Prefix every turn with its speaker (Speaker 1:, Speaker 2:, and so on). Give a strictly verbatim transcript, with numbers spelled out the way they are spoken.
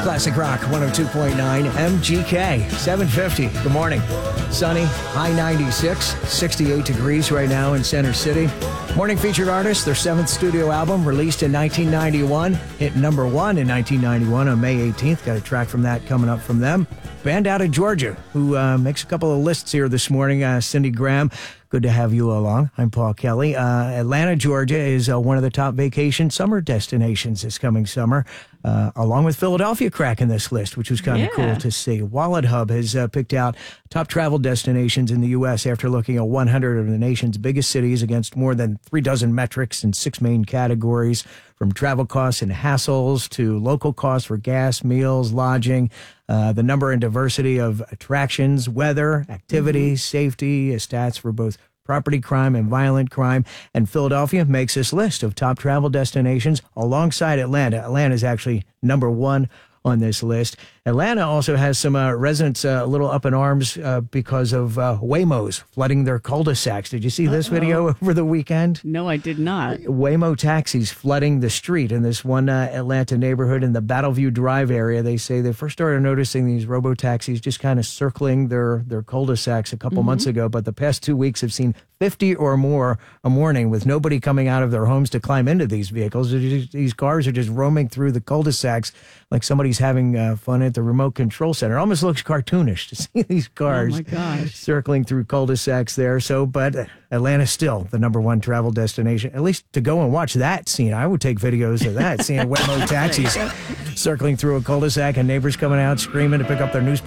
Speaker 1: Classic Rock one oh two point nine M G K seven fifty. Good morning. Sunny, high ninety-six, sixty-eight degrees right now in Center City. Morning featured artist, their seventh studio album released in nineteen ninety-one, hit number one in nineteen ninety-one on May eighteenth. Got a track from that coming up from them. Band out of Georgia, who uh, makes a couple of lists here this morning. Uh, Cindy Graham, good to have you along. I'm Paul Kelly. Uh, Atlanta, Georgia is uh, one of the top vacation summer destinations this coming summer, uh, along with Philadelphia cracking this list, which was kind of
Speaker 2: Yeah.
Speaker 1: cool to see. Wallet Hub has uh, picked out top travel destinations in the U S after looking at one hundred of the nation's biggest cities against more than three dozen metrics in six main categories, from travel costs and hassles to local costs for gas, meals, lodging, uh, the number and diversity of attractions, weather, activities, safety, uh, stats for both property crime and violent crime. And Philadelphia makes this list of top travel destinations alongside Atlanta. Atlanta is actually number one on this list. Atlanta also has some uh, residents uh, a little up in arms uh, because of uh, Waymos flooding their cul-de-sacs. Did you see this
Speaker 2: Uh-oh.
Speaker 1: video over the weekend?
Speaker 2: No, I did not.
Speaker 1: Waymo taxis flooding the street in this one uh, Atlanta neighborhood in the Battleview Drive area. They say they first started noticing these robo-taxis just kind of circling their, their cul-de-sacs a couple
Speaker 2: Mm-hmm.
Speaker 1: months ago, but the past two weeks have seen fifty or more a morning with nobody coming out of their homes to climb into these vehicles. They're just- These cars are just roaming through the cul-de-sacs like somebody's having uh, fun at the remote control center. It almost looks cartoonish to see these cars
Speaker 2: Oh my gosh.
Speaker 1: circling through cul-de-sacs there. So, but Atlanta's still the number one travel destination, at least to go and watch that scene. I would take videos of that, seeing Waymo taxis circling through a cul-de-sac and neighbors coming out screaming to pick up their newspaper.